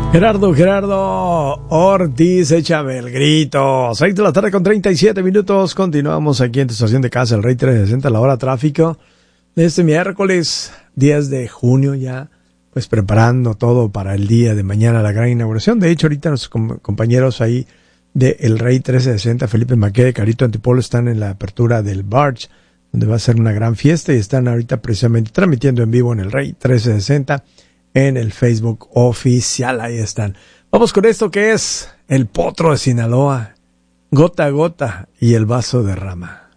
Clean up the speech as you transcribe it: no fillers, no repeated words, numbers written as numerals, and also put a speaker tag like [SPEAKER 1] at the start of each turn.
[SPEAKER 1] Gerardo Ortiz, échame el grito. 6 de la tarde con 37 minutos. Continuamos aquí en tu estación de casa, el Rey 360, la hora tráfico. Este miércoles 10 de junio ya, pues preparando todo para el día de mañana, la gran inauguración. De hecho, ahorita nuestros compañeros ahí de El Rey 360, Felipe Maqueda y Carito Antipolo, están en la apertura del Barge, donde va a ser una gran fiesta, y están ahorita precisamente transmitiendo en vivo en El Rey 360 en el Facebook oficial. Ahí están. Vamos con esto que es El Potro de Sinaloa, Gota a Gota y El Vaso Derrama.